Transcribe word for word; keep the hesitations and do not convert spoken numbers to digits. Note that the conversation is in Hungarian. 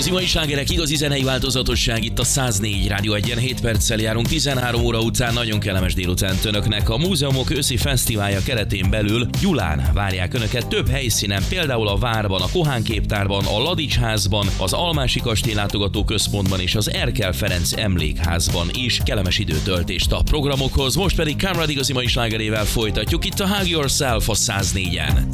igazi mai slágerek, igazi zenei változatosság itt a száz négy Rádió egyen, hét perccel járunk tizenhárom óra után, nagyon kellemes délután önöknek. A Múzeumok őszi fesztiválja keretén belül Gyulán várják önöket több helyszínen, például a Várban, a Kohán Képtárban, a Ladics házban, az Almási Kastély látogató központban és az Erkel Ferenc emlékházban is. Kellemes időtöltést a programokhoz, most pedig Kamrad igazi mai slágerével folytatjuk itt a Hug Yourself a száz négyen.